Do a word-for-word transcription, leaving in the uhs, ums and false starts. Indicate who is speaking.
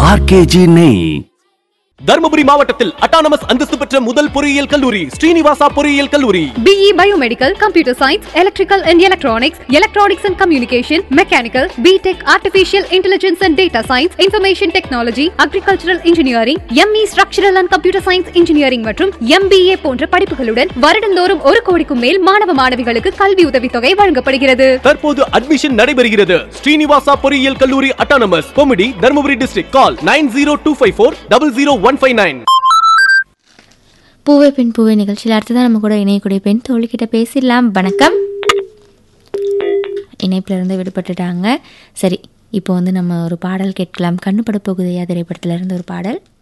Speaker 1: RKG நெய்.
Speaker 2: தர்மபுரி மாவட்டத்தில் autonomous அந்தஸ்து பெற்ற முதல் பொறியியல் கல்லூரி ஸ்ரீனிவாசா பொறியியல் கல்லூரி.
Speaker 3: B E Biomedical, Computer Science, Electrical and Electronics, Electronics and Communication, Mechanical, B Tech, Artificial Intelligence and Data Science, Information Technology, Agricultural Engineering, M E Structural and Computer Science Engineering மற்றும் M B A போன்ற படிப்புகளுடன் வருடந்தோறும் ஒரு கோடிக்கும் மேல் மாணவ மாணவிகளுக்கு கல்வி உதவித்தொகை வழங்கப்படுகிறது.
Speaker 2: தற்போது அட்மிஷன் நடைபெறுகிறது. ஸ்ரீனிவாசா பொறியியல் கல்லூரி autonomous கொமிடி Dharmapuri district. Call nine zero two five four double zero one five nine.
Speaker 4: பூவே பெண் பூவே நிகழ்ச்சியில் அடுத்ததான் நம்ம கூட இணையக்கூடிய பெண் தோழிக்கிட்ட பேசிடலாம். வணக்கம். இணைப்புல இருந்து விடுபட்டுட்டாங்க. சரி, இப்போ வந்து நம்ம ஒரு பாடல் கேட்கலாம். கண்ணு பட போகுதையா திரைப்படத்துல இருந்து ஒரு பாடல்.